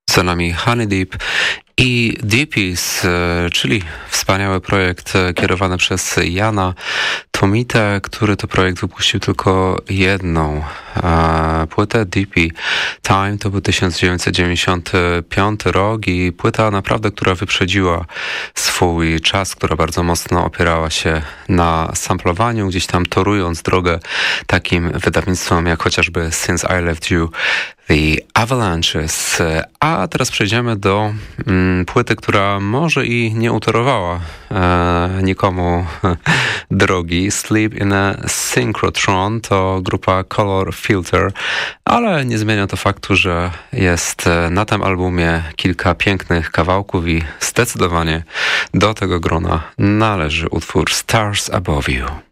Za nami Honey Deep i Deepies, czyli wspaniały projekt kierowany przez Jana Tomitę, który to projekt wypuścił tylko jedną płytę, Deepy Time. To był 1995 rok i płyta naprawdę, która wyprzedziła swój czas, która bardzo mocno opierała się na samplowaniu, gdzieś tam torując drogę takim wydawnictwom jak chociażby Since I Left You, The Avalanches. A teraz przejdziemy do płyty, która może i nie utorowała nikomu drogi. Sleep in a Synchrotron to grupa Color Filter, ale nie zmienia to faktu, że jest na tym albumie kilka pięknych kawałków i zdecydowanie do tego grona należy utwór Stars Above You.